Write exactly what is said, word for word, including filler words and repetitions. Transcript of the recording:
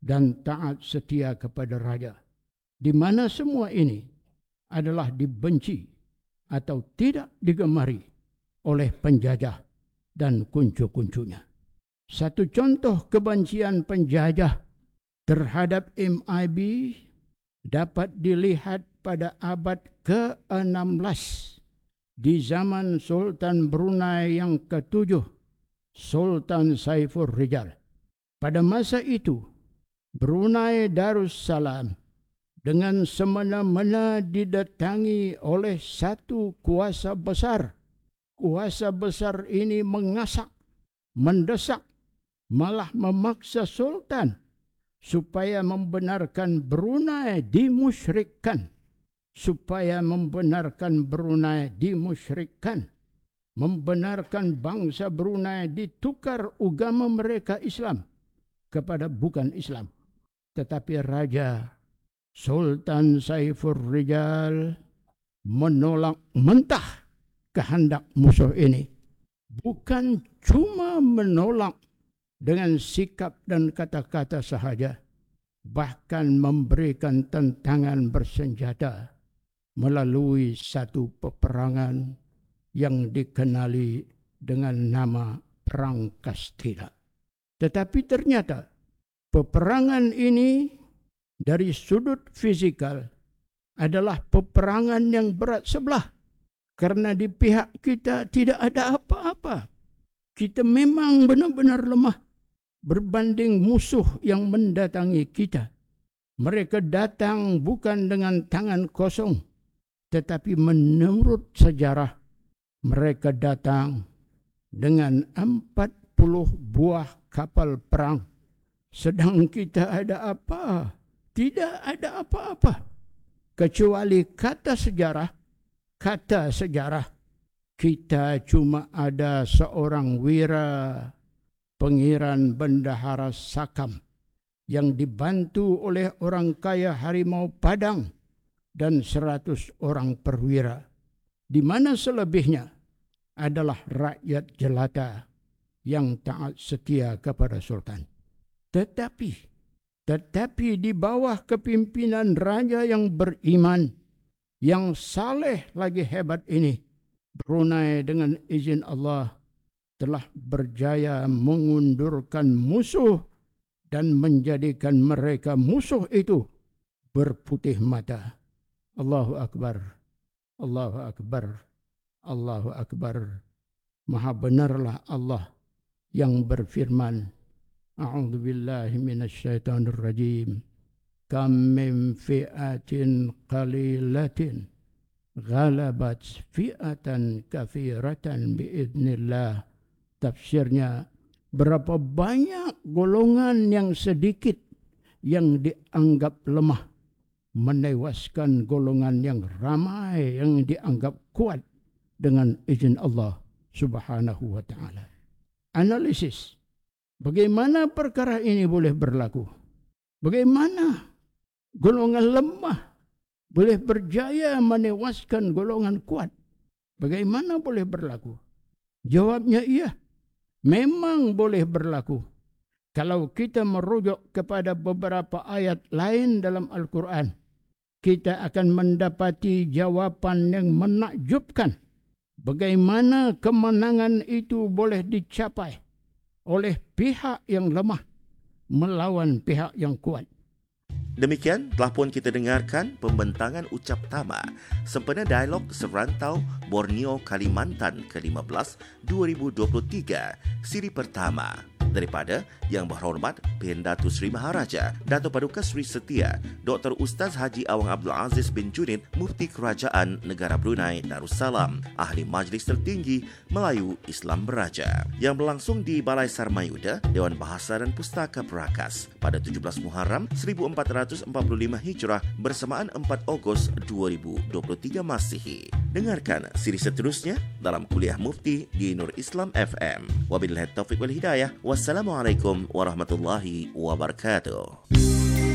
dan taat setia kepada raja, di mana semua ini adalah dibenci atau tidak digemari oleh penjajah dan kuncu-kuncunya. Satu contoh kebencian penjajah terhadap M I B dapat dilihat pada abad ke enam belas di zaman Sultan Brunei yang ketujuh, Sultan Saiful Rijal. Pada masa itu, Brunei Darussalam dengan semena-mena didatangi oleh satu kuasa besar. Kuasa besar ini mengasak, mendesak, malah memaksa Sultan supaya membenarkan Brunei dimusyrikkan. Supaya membenarkan Brunei dimusyrikkan. Membenarkan bangsa Brunei ditukar agama mereka Islam kepada bukan Islam. Tetapi Raja Sultan Saiful Rijal menolak mentah kehendak musuh ini. Bukan cuma menolak dengan sikap dan kata-kata sahaja, bahkan memberikan tentangan bersenjata melalui satu peperangan yang dikenali dengan nama Perang Kastila. Tetapi ternyata peperangan ini dari sudut fisikal adalah peperangan yang berat sebelah. Karena di pihak kita tidak ada apa-apa. Kita memang benar-benar lemah berbanding musuh yang mendatangi kita. Mereka datang bukan dengan tangan kosong, tetapi menurut sejarah mereka datang dengan empat puluh buah kapal perang. Sedang kita ada apa? Tidak ada apa-apa. Kecuali kata sejarah, kata sejarah, kita cuma ada seorang wira pengiran bendahara Sakam yang dibantu oleh orang kaya Harimau Padang dan seratus orang perwira, di mana selebihnya adalah rakyat jelata yang taat setia kepada Sultan. Tetapi, tetapi di bawah kepimpinan raja yang beriman, yang saleh lagi hebat ini, Brunei dengan izin Allah telah berjaya mengundurkan musuh dan menjadikan mereka musuh itu berputih mata. Allahu Akbar, Allahu Akbar, Allahu Akbar. Maha benarlah Allah yang berfirman, A'udzu billahi minasyaitonir rajim. Kam min fi'atin qalilatin ghalabat fi'atan katsiratan biidznillah. Tafsirnya, berapa banyak golongan yang sedikit yang dianggap lemah menewaskan golongan yang ramai yang dianggap kuat dengan izin Allah Subhanahu wa taala. Analisis, bagaimana perkara ini boleh berlaku? Bagaimana golongan lemah boleh berjaya menewaskan golongan kuat? Bagaimana boleh berlaku? Jawabnya iya, memang boleh berlaku. Kalau kita merujuk kepada beberapa ayat lain dalam Al-Quran, kita akan mendapati jawapan yang menakjubkan. Bagaimana kemenangan itu boleh dicapai oleh pihak yang lemah melawan pihak yang kuat. Demikian telah pun kita dengarkan pembentangan ucap tama sempena dialog serantau Borneo Kalimantan ke lima belas dua ribu dua puluh tiga siri pertama daripada Yang Berhormat Pendatu Sri Maharaja Dato' Paduka Sri Setia Doktor Ustaz Haji Awang Abdul Aziz bin Junid Mufti Kerajaan Negara Brunei Darussalam, Ahli Majlis Tertinggi Melayu Islam Beraja, yang berlangsung di Balai Sarmayuda Dewan Bahasa dan Pustaka Perakas pada tujuh belas Muharram seribu empat ratus empat puluh lima Hijrah bersamaan empat Ogos dua ribu dua puluh tiga Masihi. Dengarkan siri seterusnya dalam Kuliah Mufti di Nur Islam F M. Wabillahi taufiq wal hidayah. Wassalamualaikum warahmatullahi wabarakatuh.